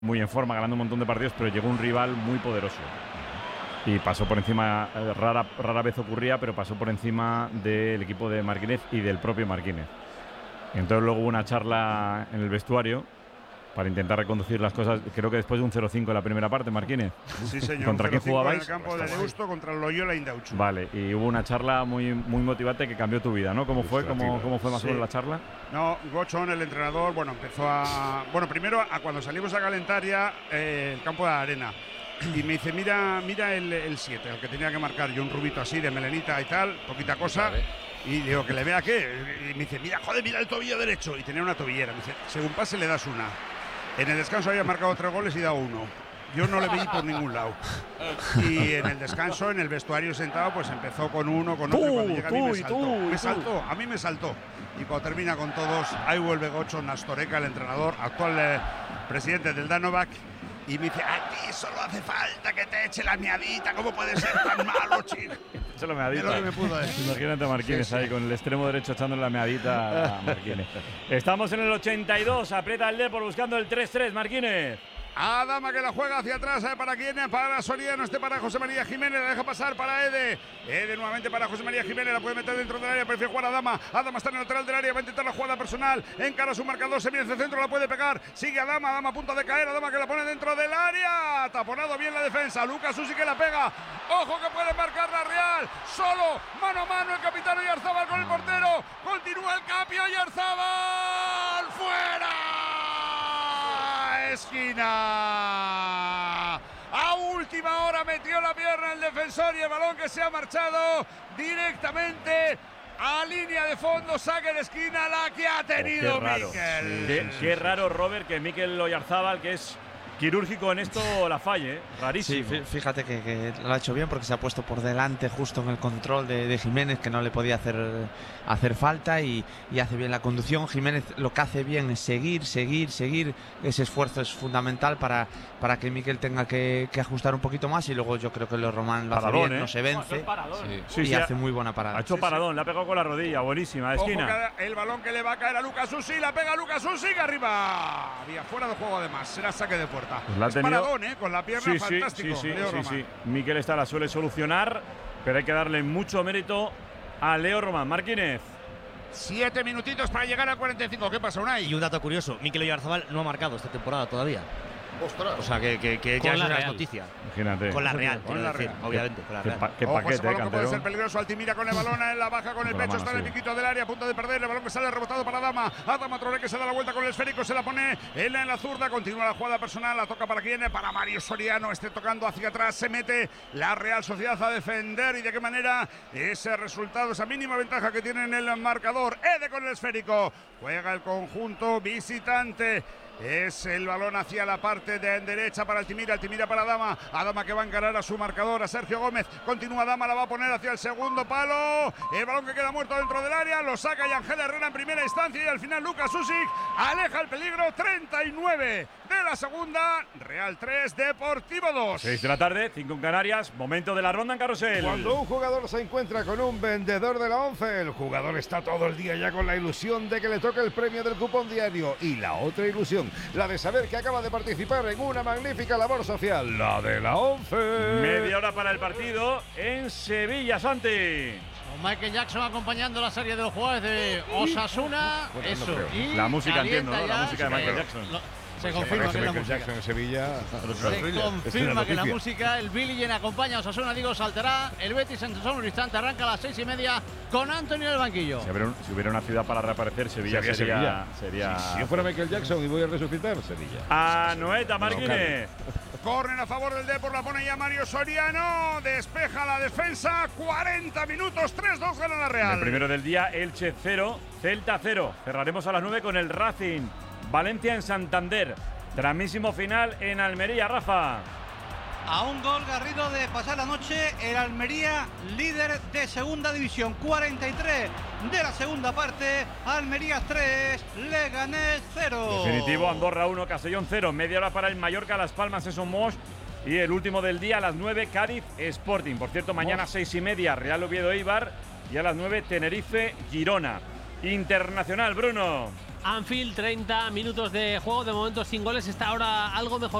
muy en forma, ganando un montón de partidos, pero llegó un rival muy poderoso. Y pasó por encima, rara vez ocurría, pero pasó por encima del equipo de Marquínez y del propio Marquínez. Entonces luego hubo una charla en el vestuario para intentar reconducir las cosas. Creo que después de un 0-5 en la primera parte, Marquínez. Sí, señor. ¿Contra quién jugabais? En el campo de Deusto contra el Loyola Indauchu. Vale, y hubo una charla muy motivante que cambió tu vida, ¿no? ¿Cómo fue? ¿Cómo fue más o menos la charla? No, Gochón, el entrenador, empezó a… Bueno, primero, cuando salimos a calentar ya el campo de la arena. Y me dice, mira el 7, el que tenía que marcar yo, un rubito así de melenita y tal, poquita cosa. Y digo, ¿que le vea qué? Y me dice, mira el tobillo derecho. Y tenía una tobillera. Me dice, según pase le das una. En el descanso había marcado 3 goles y dado 1. Yo no le veí por ningún lado. Y en el descanso, en el vestuario sentado, pues empezó con uno, con otro. Y cuando llega a mí me saltó. Y cuando termina con todos, ahí vuelve Gocho Nastoreca, el entrenador, actual presidente del Danovac. Y me dice, a ti solo hace falta que te eche la meadita. ¿Cómo puede ser tan malo, chico? Echa la meadita. Es lo que me pudo decir. Imagínate a Marquínez ahí con el extremo derecho echándole la meadita a Marquínez. Estamos en el 82, aprieta el Depor buscando el 3-3, Marquínez. Adama que la juega hacia atrás, ¿para quién? Para Soriano, para José María Jiménez, la deja pasar para Ede. Ede nuevamente para José María Jiménez, la puede meter dentro del área, prefiere jugar a Adama. Adama está en el lateral del área, va a intentar la jugada personal, encara su marcador, se viene hacia el centro, la puede pegar, sigue Adama a punto de caer, Adama que la pone dentro del área, taponado bien la defensa, Lucas Susi que la pega, ojo que puede marcar la Real, solo, mano a mano el capitán Oyarzábal con el portero, continúa el Capi Oyarzábal, fuera. Esquina. A última hora metió la pierna el defensor y el balón que se ha marchado directamente a línea de fondo, saque de esquina la que ha tenido Mikel. Qué raro, Robert, que Mikel Oyarzábal, que es quirúrgico en esto, la falle, rarísimo. Sí, fíjate que lo ha hecho bien porque se ha puesto por delante justo en el control de Jiménez, que no le podía hacer falta y hace bien la conducción. Jiménez lo que hace bien es seguir. Ese esfuerzo es fundamental para que Mikel tenga que ajustar un poquito más y luego yo creo que Leo Román lo hace bien, no se vence y hace muy buena parada. Ha hecho paradón, le ha pegado con la rodilla, buenísima, de esquina. Ojo que el balón que le va a caer a Lucas Susi, la pega Lucas Susi, que arriba. Había fuera de juego además, será saque de puerta. Pues es paradón, con la pierna, fantástico. Sí. Mikel esta la suele solucionar, pero hay que darle mucho mérito a Leo Román. Marquínez. 7 minutitos para llegar al 45. ¿Qué pasa, Unai? Y un dato curioso, Mikel Oyarzábal no ha marcado esta temporada todavía. Ostras. O sea, que ya es una noticia. Imagínate. Con la Real, obviamente. Con la Real. Qué paquete, ese balón que puede ser peligroso. Altimira con el balón en la baja con el pecho. Está en el piquito del área, a punto de perder. El balón que sale rebotado para Adama. Adama Traoré que se da la vuelta con el esférico. Se la pone en la zurda. Continúa la jugada personal. La toca para quién? Para Mario Soriano. Tocando hacia atrás. Se mete la Real Sociedad a defender. Y de qué manera ese resultado, esa mínima ventaja que tiene en el marcador. Ede con el esférico. Juega el conjunto visitante. Es el balón hacia la parte de derecha para Altimira para Adama. Adama que va a encarar a su marcador, a Sergio Gómez. Continúa Adama, la va a poner hacia el segundo palo. El balón que queda muerto dentro del área. Lo saca Ángel Herrera en primera instancia. Y al final Lucas Susic aleja el peligro. 39 de la segunda. Real 3, Deportivo 2. 6 de la tarde, 5 en Canarias. Momento de la ronda en carrusel. Cuando un jugador se encuentra con un vendedor de la 11, el jugador está todo el día ya con la ilusión de que le toque el premio del cupón diario. Y la otra ilusión, la de saber que acaba de participar en una magnífica labor social, la de la 11. Media hora para el partido en Sevilla, Santi. Con Michael Jackson acompañando la serie de los jugadores de Osasuna. Bueno, eso. no y la música, entiendo, ¿no? La música de Michael ya, Jackson. Se confirma que es la música. Jackson en Sevilla. Se confirma que la música, el Billie Jean acompaña a Osasuna, digo, saltará. El Betis en un instante arranca a las 6:30 con Antonio en el banquillo. Si hubiera una ciudad para reaparecer, Sevilla sería. Si yo fuera Michael Jackson y voy a resucitar, Sevilla. A Noeta, Marquínez. Corren a favor del Depor, la pone ya Mario Soriano. Despeja la defensa. 40 minutos, 3-2 gana la Real. El primero del día, Elche 0, Celta 0. Cerraremos a las 9 con el Racing. Valencia en Santander. Tramísimo final en Almería, Rafa. A un gol Garrido de pasar la noche, el Almería líder de segunda división. 43 de la segunda parte, Almería 3, Leganés 0. Definitivo, Andorra 1, Castellón 0. Media hora para el Mallorca, Las Palmas, Son Moix. Y el último del día a las 9, Cádiz Sporting. Por cierto, mañana 6:30, Real Oviedo Eibar. Y a las 9, Tenerife Girona. Internacional, Bruno. Anfield, 30 minutos de juego, de momento sin goles, está ahora algo mejor